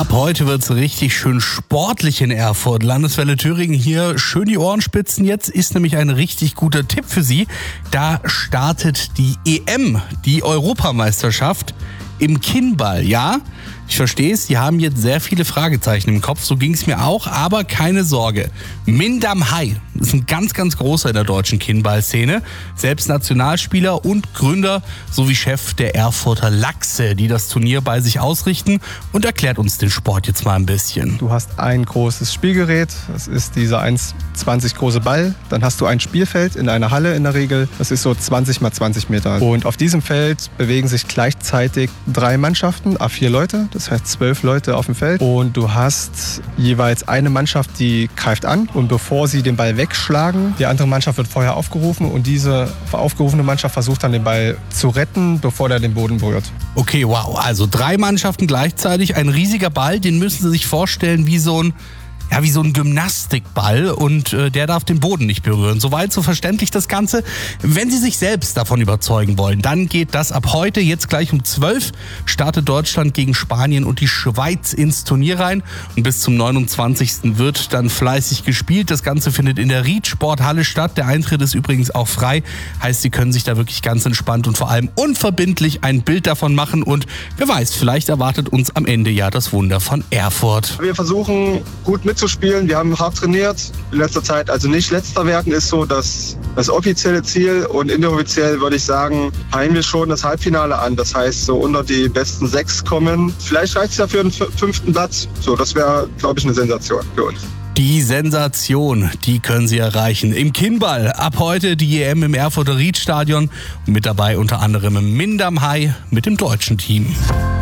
Ab heute wird's richtig schön sportlich in Erfurt. Landeswelle Thüringen hier, schön die Ohren spitzen. Jetzt ist nämlich ein richtig guter Tipp für Sie. Da startet die EM, die Europameisterschaft im Kinnball. Ja, ich verstehe es, Sie haben jetzt sehr viele Fragezeichen im Kopf, so ging es mir auch, aber keine Sorge. Mindam Hai ist ein ganz, ganz großer in der deutschen Kinnball-Szene. Selbst Nationalspieler und Gründer sowie Chef der Erfurter Lachse, die das Turnier bei sich ausrichten, und erklärt uns den Sport jetzt mal ein bisschen. Du hast ein großes Spielgerät, das ist dieser 1,20 große Ball. Dann hast du ein Spielfeld in einer Halle in der Regel, das ist so 20 mal 20 Meter. Und auf diesem Feld bewegen sich gleichzeitig 3 Mannschaften, A4 Leute, das heißt 12 Leute auf dem Feld. Und du hast jeweils eine Mannschaft, die greift an, und bevor sie den Ball wegschlagen, die andere Mannschaft wird vorher aufgerufen und diese aufgerufene Mannschaft versucht dann den Ball zu retten, bevor der den Boden berührt. Okay, wow, also 3 Mannschaften gleichzeitig, ein riesiger Ball, den müssen Sie sich vorstellen wie so ein Gymnastikball, und der darf den Boden nicht berühren. Soweit so verständlich das Ganze. Wenn Sie sich selbst davon überzeugen wollen, dann geht das ab heute. Jetzt gleich um 12 startet Deutschland gegen Spanien und die Schweiz ins Turnier rein. Und bis zum 29. wird dann fleißig gespielt. Das Ganze findet in der Ried-Sporthalle statt. Der Eintritt ist übrigens auch frei. Heißt, Sie können sich da wirklich ganz entspannt und vor allem unverbindlich ein Bild davon machen. Und wer weiß, vielleicht erwartet uns am Ende ja das Wunder von Erfurt. Wir versuchen gut mitzuspielen. Wir haben hart trainiert in letzter Zeit. Also nicht letzter werden ist so das offizielle Ziel, und inoffiziell würde ich sagen, peilen wir schon das Halbfinale an. Das heißt, so unter die besten 6 kommen. Vielleicht reicht es ja für den 5. Platz. So, das wäre, glaube ich, eine Sensation für uns. Die Sensation, die können Sie erreichen im Kinnball. Ab heute die EM im Erfurter Riedstadion. Und mit dabei unter anderem Mindam Hai mit dem deutschen Team.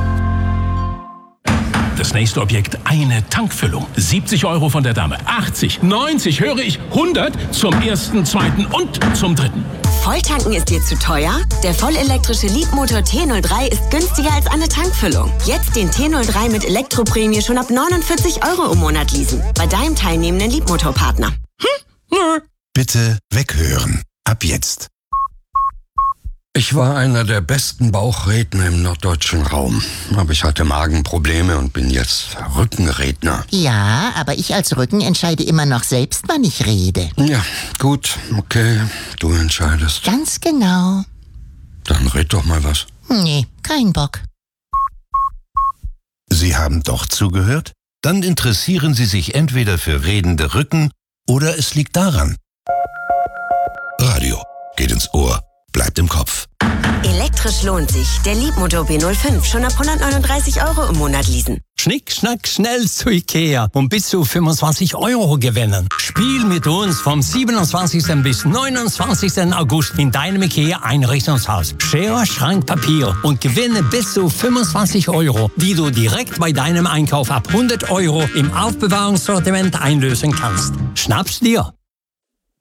Das nächste Objekt, eine Tankfüllung. 70 € von der Dame. 80, 90, höre ich, 100 zum 1., 2. und zum 3. Volltanken ist dir zu teuer? Der vollelektrische Leapmotor T03 ist günstiger als eine Tankfüllung. Jetzt den T03 mit Elektroprämie schon ab 49 € im Monat leasen. Bei deinem teilnehmenden Leapmotor-Partner. Nö. Bitte weghören. Ab jetzt. Ich war einer der besten Bauchredner im norddeutschen Raum. Aber ich hatte Magenprobleme und bin jetzt Rückenredner. Ja, aber ich als Rücken entscheide immer noch selbst, wann ich rede. Ja, gut, okay, du entscheidest. Ganz genau. Dann red doch mal was. Nee, kein Bock. Sie haben doch zugehört? Dann interessieren Sie sich entweder für redende Rücken oder es liegt daran. Radio geht ins Ohr, bleibt im Kopf. Elektrisch lohnt sich. Der Leapmotor B05 schon ab 139 € im Monat leasen. Schnick, schnack, schnell zu Ikea und bis zu 25 € gewinnen. Spiel mit uns vom 27. bis 29. August in deinem Ikea-Einrichtungshaus. Schere, Schrank, Papier und gewinne bis zu 25 €, die du direkt bei deinem Einkauf ab 100 € im Aufbewahrungssortiment einlösen kannst. Schnapp's dir!